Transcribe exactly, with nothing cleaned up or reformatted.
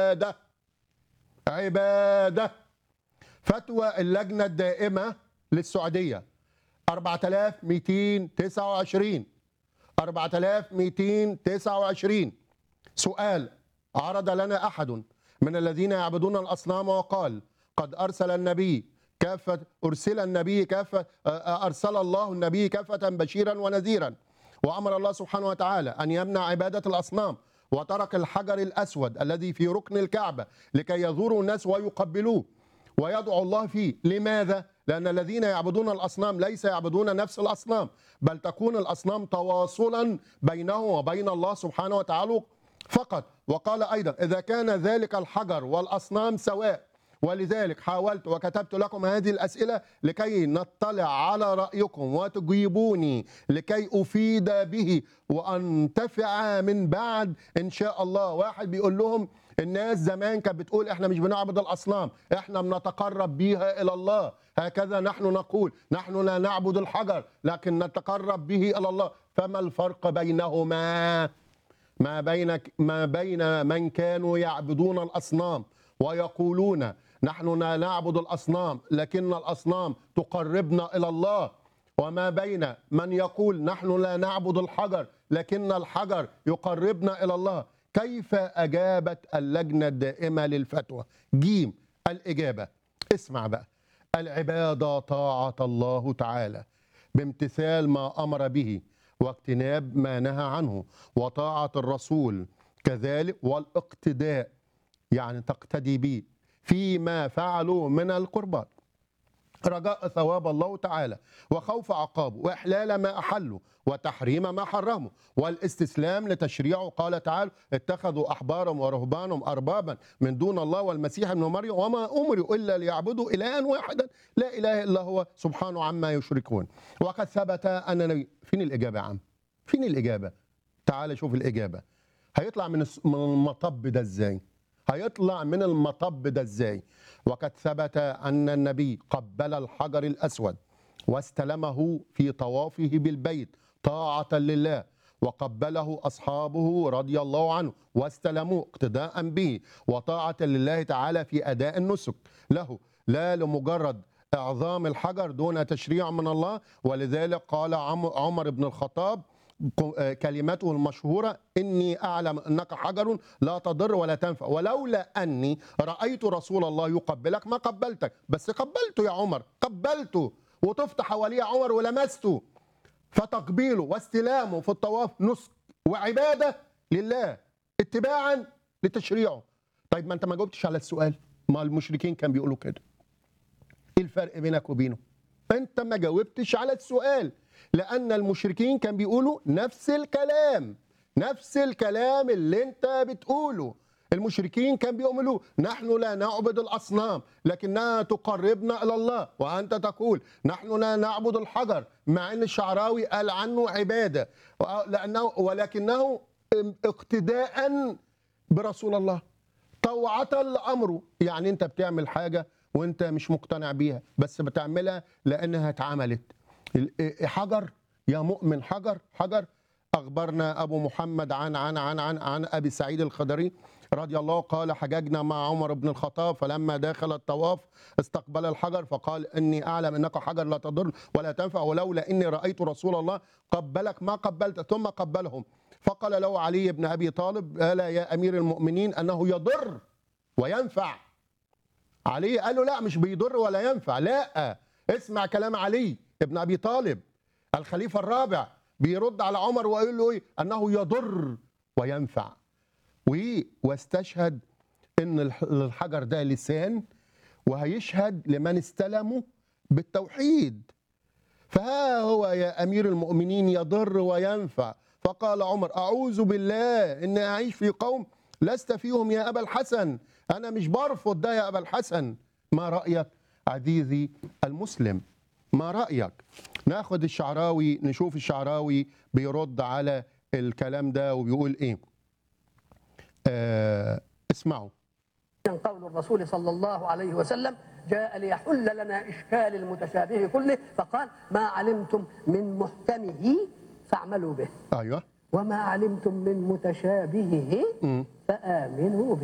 عبادة عبادة. فتوى اللجنة الدائمة للسعودية أربعة آلاف ومئتين وتسعة وعشرين أربعة آلاف ومئتين وتسعة وعشرين. سؤال: عرض لنا أحد من الذين يعبدون الأصنام وقال: قد أرسل النبي كافة أرسل النبي كافة أرسل الله النبي كافة بشيرا ونذيرا، وأمر الله سبحانه وتعالى أن يمنع عبادة الأصنام، وترك الحجر الأسود الذي في ركن الكعبة لكي يزوروا الناس ويقبلوه ويدعو الله فيه. لماذا؟ لأن الذين يعبدون الأصنام ليس يعبدون نفس الأصنام، بل تكون الأصنام تواصلا بينه وبين الله سبحانه وتعالى فقط. وقال أيضا: إذا كان ذلك الحجر والأصنام سواء، ولذلك حاولت وكتبت لكم هذه الأسئلة لكي نطلع على رأيكم وتجيبوني لكي أفيد به وأنتفع من بعد إن شاء الله. واحد بيقول لهم: الناس زمان كانت بتقول احنا مش بنعبد الأصنام، احنا بنتقرب بيها إلى الله، هكذا نحن نقول، نحن لا نعبد الحجر لكن نتقرب به إلى الله. فما الفرق بينهما؟ ما بين ما بين من كانوا يعبدون الأصنام ويقولون نحن لا نعبد الأصنام لكن الأصنام تقربنا إلى الله، وما بين من يقول نحن لا نعبد الحجر لكن الحجر يقربنا إلى الله. كيف أجابت اللجنة الدائمة للفتوى؟ جيم الإجابة. اسمع بقى: العبادة طاعة الله تعالى بامتثال ما أمر به واجتناب ما نهى عنه، وطاعة الرسول كذلك، والاقتداء يعني تقتدي به فيما فعلوا من القربات، رجاء ثواب الله تعالى وخوف عقابه، وإحلال ما أحله وتحريم ما حرمه، والاستسلام لتشريعه. قال تعالى: اتخذوا أحبارهم ورهبانهم أربابا من دون الله والمسيح ابن مريم وما أمروا إلا ليعبدوا إلها واحدا لا إله إلا هو سبحانه عما يشركون. وقد ثبت أن نبي... فين الإجابة يا عم؟ فين الإجابة؟ تعال شوف الإجابة. هيطلع من المطب ده إزاي؟ هيطلع من المطب ده ازاي؟ وقد ثبت أن النبي قبل الحجر الأسود واستلمه في طوافه بالبيت طاعة لله، وقبله أصحابه رضي الله عنه واستلموه اقتداء به وطاعة لله تعالى في أداء النسك له، لا لمجرد إعظام الحجر دون تشريع من الله. ولذلك قال عمر بن الخطاب كلمته المشهورة: إني أعلم أنك حجر لا تضر ولا تنفع، ولولا أني رأيت رسول الله يقبلك ما قبلتك. بس قبلته يا عمر، قبلته وطفت حواليه عمر ولمسته. فتقبيله واستلامه في الطواف نسك وعبادة لله اتباعا لتشريعه. طيب ما أنت ما جاوبتش على السؤال. ما المشركين كانوا بيقولوا كده. إيه الفرق بينك وبينه؟ أنت ما جاوبتش على السؤال، لأن المشركين كانوا بيقولوا نفس الكلام، نفس الكلام اللي أنت بتقوله. المشركين كانوا بيقولوا نحن لا نعبد الأصنام لكنها تقربنا إلى الله، وأنت تقول نحن لا نعبد الحجر، مع أن الشعراوي قال عنه عبادة لأنه ولكنه اقتداء برسول الله طوعة لأمره. يعني أنت بتعمل حاجة وأنت مش مقتنع بيها بس بتعملها لأنها اتعملت. حجر يا مؤمن، حجر حجر. أخبرنا أبو محمد عن عن عن عن, عن أبي سعيد الخدري رضي الله قال: حججنا مع عمر بن الخطاب فلما دخل الطواف استقبل الحجر فقال: إني أعلم أنك حجر لا تضر ولا تنفع، ولولا إني رأيت رسول الله قبلك ما قبلت. ثم قبلهم فقال له علي بن أبي طالب: ألا يا أمير المؤمنين أنه يضر وينفع؟ علي قال له: لا مش بيضر ولا ينفع. لا، اسمع كلام علي ابن أبي طالب الخليفة الرابع بيرد على عمر ويقول له إيه؟ أنه يضر وينفع. واستشهد إن الحجر ده لسان، وهيشهد لمن استلمه بالتوحيد. فها هو يا أمير المؤمنين يضر وينفع. فقال عمر: أعوذ بالله إني أعيش في قوم لست فيهم يا أبا الحسن. أنا مش برفض ده يا أبا الحسن. ما رأيك عزيزي المسلم؟ ما رأيك؟ ناخد الشعراوي، نشوف الشعراوي بيرد على الكلام ده وبيقول ايه. آه اسمعوا. قول الرسول صلى الله عليه وسلم: جاء ليحل لنا إشكال المتشابه كله، فقال: ما علمتم من محكمه فاعملوا به، ايوه، وما علمتم من متشابهه فآمنوا به.